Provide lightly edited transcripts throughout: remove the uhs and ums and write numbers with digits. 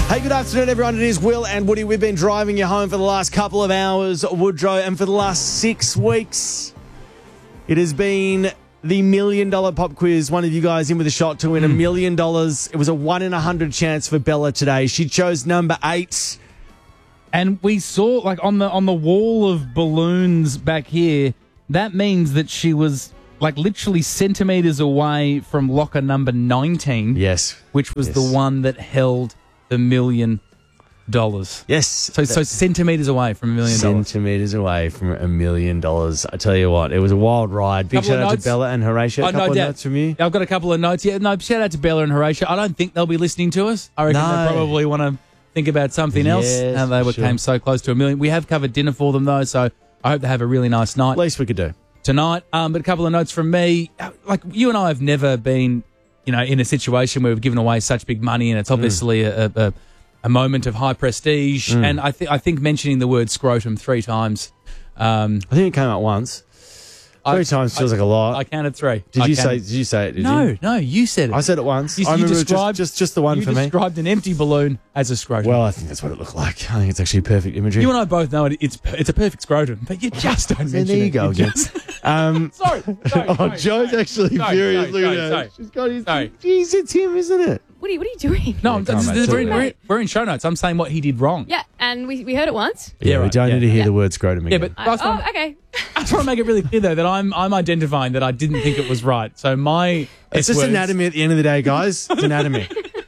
Hey, good afternoon, everyone. It is Will and Woody. We've been driving you home for the last couple of hours, Woodrow, and for the last 6 weeks, it has been the $1 million pop quiz. One of you guys in with a shot to win $1 million. It was a 1 in 100 chance for Bella today. She chose number 8. And we saw, like, on the wall of balloons back here, that means that she was, like, literally centimetres away from locker number 19. Yes. Which was the one that held the $1 million. Yes. So centimetres away from $1 million. Centimetres away from $1 million. I tell you what, it was a wild ride. Big shout out to Bella and Horatio. A couple of notes from you. I've got a couple of notes. Yeah, no, shout out to Bella and Horatio. I don't think they'll be listening to us. I reckon they probably want to think about something else. And they came so close to $1 million. We have covered dinner for them, though, so I hope they have a really nice night. Least we could do. Tonight. But a couple of notes from me. Like, you and I have never been, in a situation where we've given away such big money, and it's obviously a moment of high prestige. And I think mentioning the word scrotum 3 times. I think it came out once. 3 times feels like a lot. I counted 3. Did you say it? No, you said it. I said it once. I remember just the one for me. You described an empty balloon as a scrotum. Well, I think that's what it looked like. I think it's actually perfect imagery. You and I both know it's a perfect scrotum, but you just don't mention it. There you go again. Sorry. Joe's actually furious. Look at her. She's got his... Jeez, it's him, isn't it? What are you doing? No, we're in show notes. I'm saying what he did wrong. Yeah, and we heard it once. Yeah, we don't need to hear the word scrotum again. Yeah, but okay. I just want to make it really clear, though, that I'm identifying that I didn't think it was right. So it's just anatomy at the end of the day, guys. It's anatomy.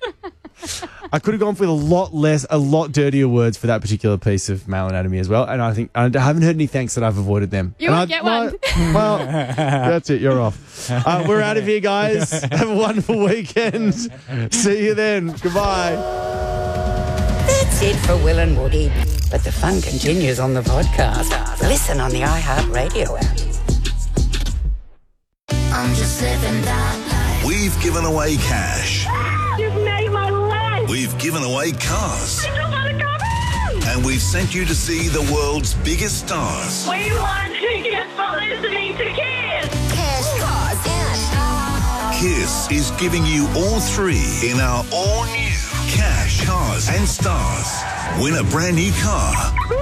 I could have gone for a lot dirtier words for that particular piece of male anatomy as well. And I think I haven't heard any thanks that I've avoided them. You won't get one. Well, that's it. You're off. We're out of here, guys. Have a wonderful weekend. See you then. Goodbye. That's it for Will and Woody. But the fun continues on the podcast. Listen on the iHeartRadio app. I'm just living that life. We've given away cash. You've made my life. We've given away cars. I don't want to come in. And we've sent you to see the world's biggest stars. We want tickets for listening to Kiss. Cash, cars, and Kiss is giving you all 3 in our all-new Cash, Cars and Stars. Win a brand new car.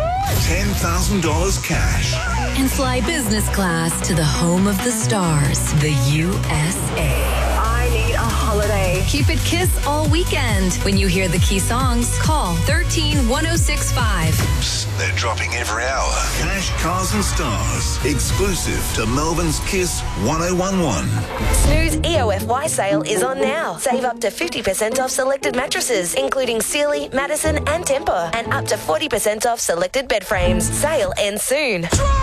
$10,000 cash. And fly business class to the home of the stars, the USA. I need a holiday. Keep it Kiss all weekend. When you hear the key songs, call 13-1065. Psst, they're dropping every hour. Cash, Cars and Stars. Exclusive to Melbourne's Kiss 1011. Snooze EOFY sale is on now. Save up to 50% off selected mattresses, including Sealy, Madison and Tempur, and up to 40% off selected bed frames. Sale ends soon.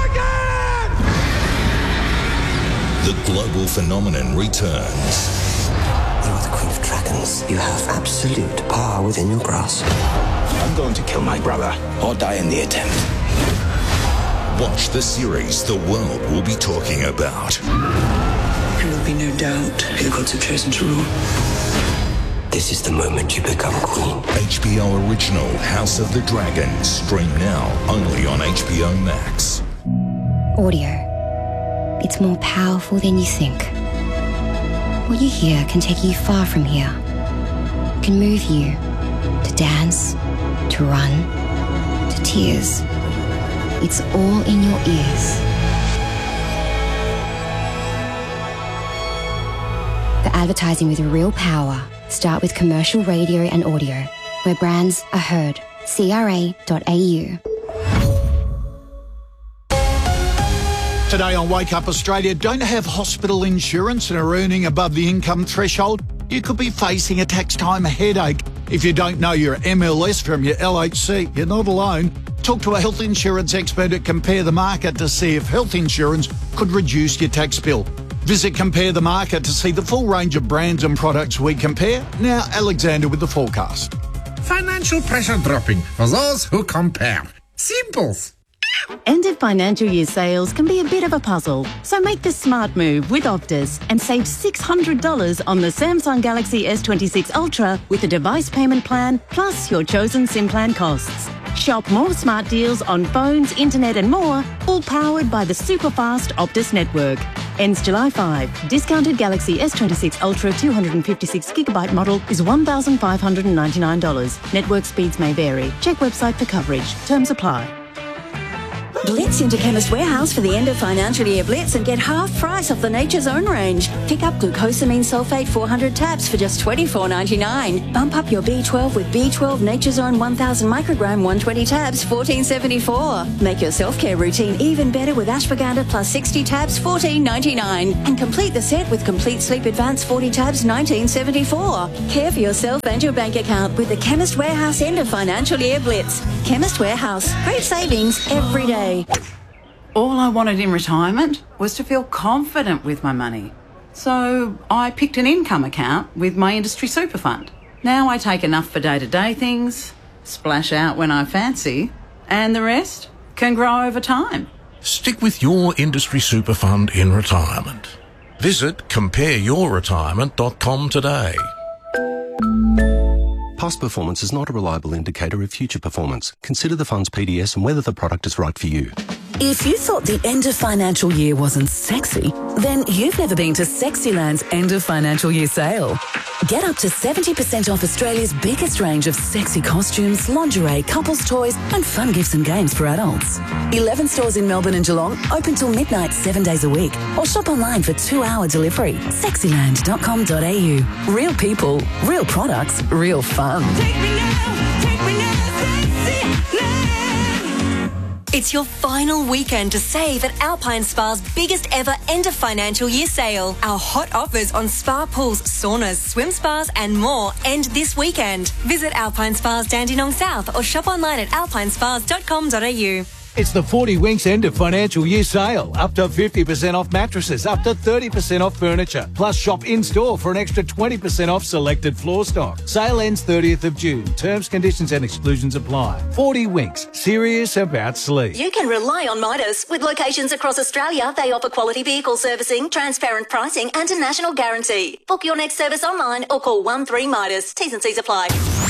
The global phenomenon returns. You are the Queen of Dragons. You have absolute power within your grasp. I'm going to kill my brother or die in the attempt. Watch the series the world will be talking about. There will be no doubt who the gods have chosen to rule. This is the moment you become queen. HBO original House of the Dragon. Stream now only on HBO Max. Audio. It's more powerful than you think. What you hear can take you far from here. It can move you to dance, to run, to tears. It's all in your ears. For advertising with real power, start with commercial radio and audio, where brands are heard. CRA.au. Today on Wake Up Australia, don't have hospital insurance and are earning above the income threshold? You could be facing a tax time headache. If you don't know your MLS from your LHC, you're not alone. Talk to a health insurance expert at Compare the Market to see if health insurance could reduce your tax bill. Visit Compare the Market to see the full range of brands and products we compare. Now, Alexander with the forecast. Financial pressure dropping for those who compare. Simples. End of financial year sales can be a bit of a puzzle, so make the smart move with Optus and save $600 on the Samsung Galaxy S26 Ultra with a device payment plan plus your chosen SIM plan costs. Shop more smart deals on phones, internet and more, all powered by the super fast Optus network. Ends July 5. Discounted Galaxy S26 Ultra 256GB model is $1,599. Network speeds may vary. Check website for coverage. Terms apply. Blitz into Chemist Warehouse for the end of financial year blitz and get half price off the Nature's Own range. Pick up glucosamine sulfate 400 tabs for just $24.99. Bump up your B12 with B12 Nature's Own 1000 microgram 120 tabs, $14.74. Make your self-care routine even better with ashwagandha plus 60 tabs, $14.99. And complete the set with Complete Sleep Advance 40 tabs, $19.74. Care for yourself and your bank account with the Chemist Warehouse end of financial year blitz. Chemist Warehouse. Great savings every day. All I wanted in retirement was to feel confident with my money. So I picked an income account with my industry super fund. Now I take enough for day-to-day things, splash out when I fancy, and the rest can grow over time. Stick with your industry super fund in retirement. Visit compareyourretirement.com today. Past performance is not a reliable indicator of future performance. Consider the fund's PDS and whether the product is right for you. If you thought the end of financial year wasn't sexy, then you've never been to Sexyland's end of financial year sale. Get up to 70% off Australia's biggest range of sexy costumes, lingerie, couples toys, and fun gifts and games for adults. 11 stores in Melbourne and Geelong, open till midnight 7 days a week, or shop online for 2-hour delivery. Sexyland.com.au. Real people, real products, real fun. Take me now, Sexyland. It's your final weekend to save at Alpine Spa's biggest ever end of financial year sale. Our hot offers on spa pools, saunas, swim spas and more end this weekend. Visit Alpine Spas Dandenong South or shop online at alpinespas.com.au. It's the 40 Winks end of financial year sale. Up to 50% off mattresses, up to 30% off furniture. Plus shop in-store for an extra 20% off selected floor stock. Sale ends 30th of June. Terms, conditions and exclusions apply. 40 Winks. Serious about sleep. You can rely on Midas. With locations across Australia, they offer quality vehicle servicing, transparent pricing and a national guarantee. Book your next service online or call 13 Midas. T's and C's apply.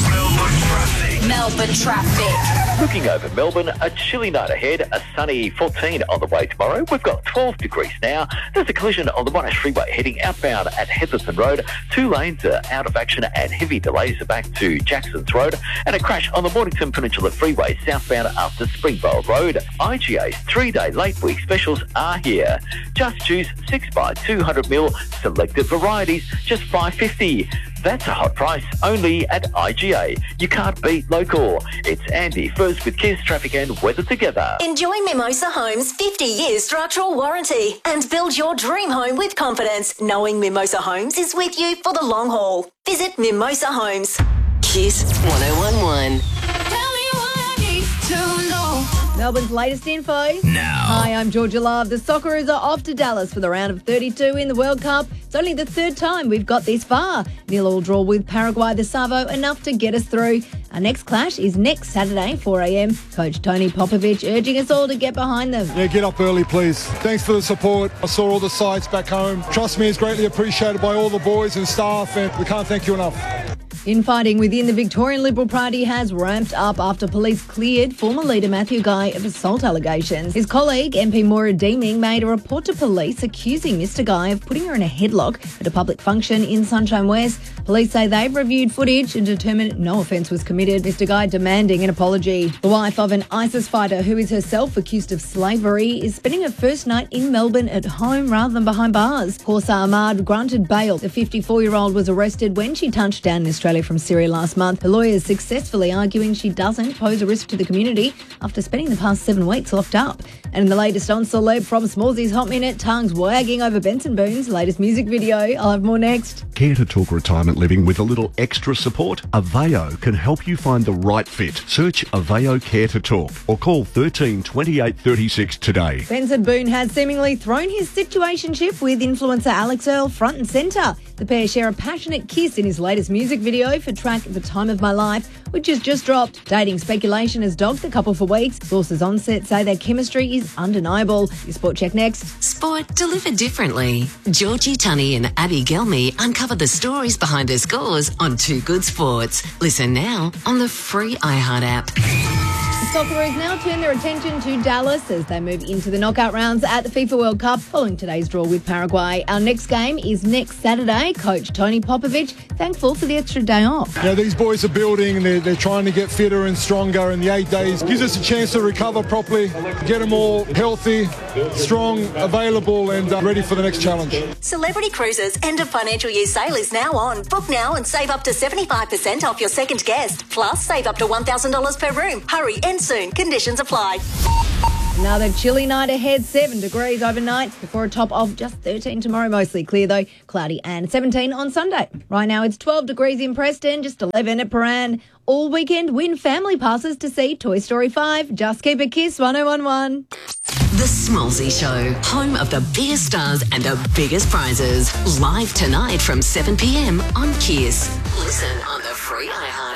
Melbourne traffic. Looking over Melbourne, a chilly night ahead, a sunny 14 on the way tomorrow. We've got 12 degrees now. There's a collision on the Monash Freeway heading outbound at Heatherton Road. 2 lanes are out of action and heavy delays are back to Jackson's Road. And a crash on the Mornington Peninsula Freeway southbound after Springvale Road. IGA's 3-day late week specials are here. Just choose 6x 200ml selected varieties, just $5.50. That's a hot price only at IGA. You can't beat local. It's Andy first with Kiss, traffic and weather together. Enjoy Mimosa Homes' 50-year structural warranty and build your dream home with confidence, knowing Mimosa Homes is with you for the long haul. Visit Mimosa Homes. Kiss 1011. Melbourne's latest info. Now. Hi, I'm Georgia Love. The Socceroos are off to Dallas for the round of 32 in the World Cup. It's only the third time we've got this far. 0-0 draw with Paraguay, the Savo, enough to get us through. Our next clash is next Saturday, 4 a.m. Coach Tony Popovich urging us all to get behind them. Yeah, get up early, please. Thanks for the support. I saw all the sides back home. Trust me, it's greatly appreciated by all the boys and staff, and we can't thank you enough. Infighting within the Victorian Liberal Party has ramped up after police cleared former leader Matthew Guy of assault allegations. His colleague, MP Maura Deeming, made a report to police accusing Mr Guy of putting her in a headlock at a public function in Sunshine West. Police say they've reviewed footage and determined no offence was committed. Mr Guy demanding an apology. The wife of an ISIS fighter who is herself accused of slavery is spending her first night in Melbourne at home rather than behind bars. Horsa Ahmad granted bail. The 54-year-old was arrested when she touched down in Australia from Syria last month. Her lawyers successfully arguing she doesn't pose a risk to the community after spending the past 7 weeks locked up. And in the latest on Celeb from Smallsy's Hot Minute, tongues wagging over Benson Boone's latest music video. I'll have more next. Care to talk retirement living with a little extra support? Aveo can help you find the right fit. Search Aveo Care to Talk or call 13 28 36 today. Benson Boone has seemingly thrown his situationship with influencer Alex Earl front and centre. The pair share a passionate kiss in his latest music video for track The Time of My Life, which has just dropped. Dating speculation has dogged the couple for weeks. Sources on set say their chemistry is undeniable. Your Sport Check next. Sport delivered differently. Georgie Tunney and Abby Gelmy uncover the stories behind their scores on Too Good Sports. Listen now on the free iHeart app. Socceroos now turn their attention to Dallas as they move into the knockout rounds at the FIFA World Cup following today's draw with Paraguay. Our next game is next Saturday. Coach Tony Popovich thankful for the extra day off. You know, these boys are building, they're trying to get fitter and stronger, and the 8 days gives us a chance to recover properly, get them all healthy, strong, available, and ready for the next challenge. Celebrity Cruises' end of financial year sale is now on. Book now and save up to 75% off your second guest. Plus, save up to $1,000 per room. Hurry, end soon. Conditions apply. Another chilly night ahead, 7 degrees overnight before a top of just 13 tomorrow. Mostly clear though, cloudy, and 17 on Sunday. Right now it's 12 degrees in Preston, just 11 at Paran. All weekend win family passes to see Toy Story 5. Just keep a kiss, 1011. The Smallsy Show, home of the biggest stars and the biggest prizes. Live tonight from 7 p.m. on Kiss. Listen on the free iHeart